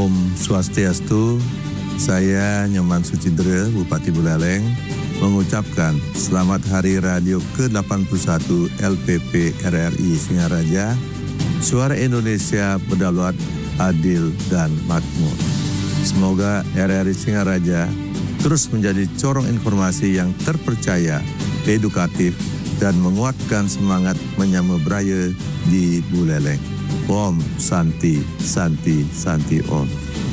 Om Swastiastu, saya Nyoman Sucidera, Bupati Buleleng, mengucapkan Selamat Hari Radio ke-81 LPP RRI Singaraja, Suara Indonesia berdaulat, adil, dan makmur. Semoga RRI Singaraja terus menjadi corong informasi yang terpercaya, edukatif, dan menguatkan semangat menyambut beraya di Buleleng. Om Santi, Santi, Santi Om.